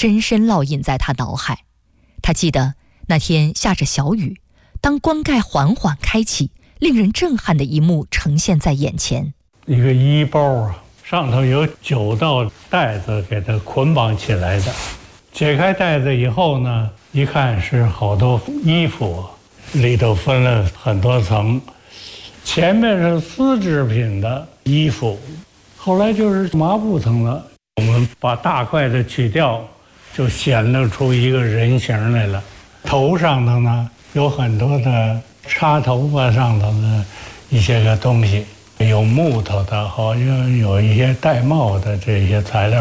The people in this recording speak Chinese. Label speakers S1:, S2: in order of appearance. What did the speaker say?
S1: 深深烙印在他脑海。他记得那天下着小雨，当棺盖缓缓开启，令人震撼的一幕呈现在眼前。
S2: 一个衣包啊，上头有9道带子给它捆绑起来的。解开带子以后呢，一看是好多衣服，里头分了很多层。前面是丝织品的衣服，后来就是麻布层了。我们把大块的取掉，就显露出一个人形来了。头上头呢有很多的插头发上头的一些个东西，有木头的，好像有一些玳瑁的这些材料。